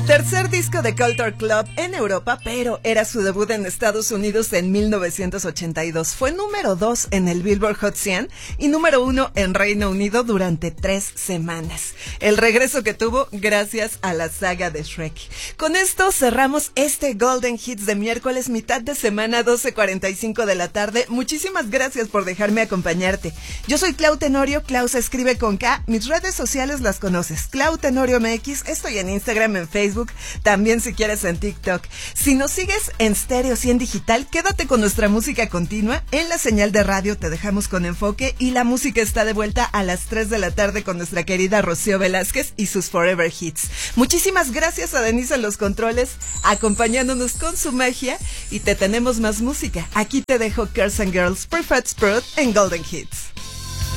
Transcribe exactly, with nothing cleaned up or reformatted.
Tercer disco de Culture Club en Europa, pero era su debut en Estados Unidos en mil novecientos ochenta y dos. Fue número dos en el Billboard Hot cien y número uno en Reino Unido durante tres semanas. El regreso que tuvo gracias a la saga de Shrek. Con esto cerramos este Golden Hits de miércoles, mitad de semana, doce cuarenta y cinco de la tarde. Muchísimas gracias por dejarme acompañarte. Yo soy Clau Tenorio, Clau se escribe con K. Mis redes sociales las conoces, Clau Tenorio M X. Estoy en Instagram, en Facebook, también si quieres en TikTok. Si nos sigues en Stereo cien Digital, quédate con nuestra música continua. En la señal de radio te dejamos con enfoque y la música está de vuelta a las tres de la tarde con nuestra querida Rocío Velázquez y sus Forever Hits. Muchísimas gracias a Denise en los controles, acompañándonos con su magia, y te tenemos más música. Aquí te dejo Girls and Girls, Perfect Sprout en Golden Hits.